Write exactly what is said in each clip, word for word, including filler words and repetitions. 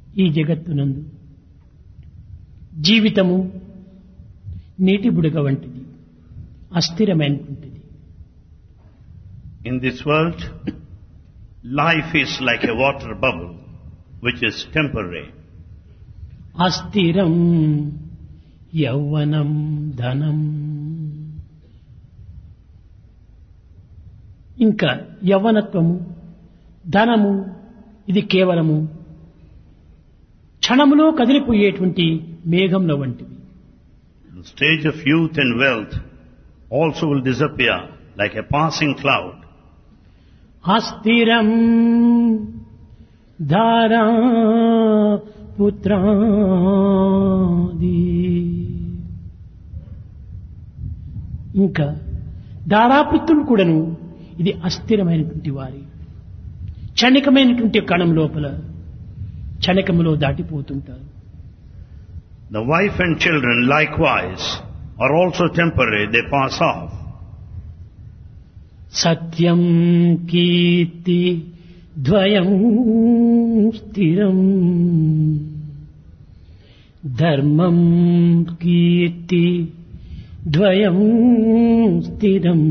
ఈ జగత్తునందు జీవితము నీటి బుడగ వంటిది, అస్థిరమైనటువంటిది. In this world, life is like a water bubble, which is temporary. అస్థిరం యౌవనం ధనం. ఇంకా యవ్వనత్వము, ధనము ఇది కేవలము క్షణములో కదిలిపోయేటువంటి మేఘంలో వంటివి. The stage of youth and wealth also will disappear like a passing cloud. అస్థిరం ధారా పుత్రాది. ఇంకా ధారాపుత్రులు కూడాను ఇది అస్థిరమైనటువంటి వారి క్షణికమైనటువంటి కణం లోపల క్షణికములో దాటిపోతుంటారు. The wife and children likewise are also temporary, they pass off. సత్యం కీర్తి ద్వయం స్థిరం. ధర్మం కీర్తి ద్వయం స్థిరం.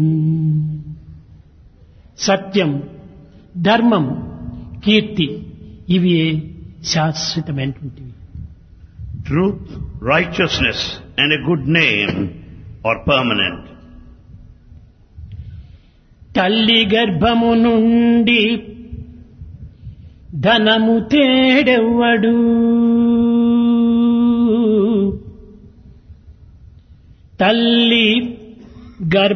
సత్యం, ధర్మం, కీర్తి ఇవి శాశ్వతమైనటువంటివి. Truth, righteousness and a good name are permanent. తల్లి గర్భము నుండి ధనము తేడెవ్వడు, తల్లి గర్భ